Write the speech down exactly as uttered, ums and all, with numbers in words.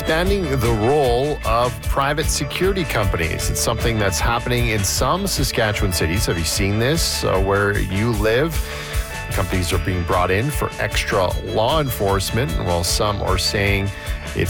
expanding the role of private security companies. It's something that's happening in some Saskatchewan cities. Have you seen this uh, where you live? Companies are being brought in for extra law enforcement, while some are saying it's